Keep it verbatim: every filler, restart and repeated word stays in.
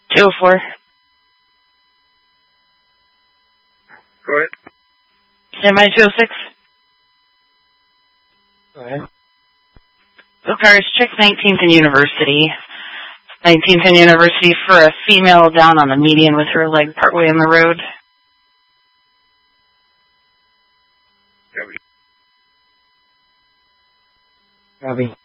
two oh four. Go ahead. Stand by two oh six. Go ahead. The cars, check nineteenth and University. nineteenth and University for a female down on the median with her leg partway in the road. Copy. Copy.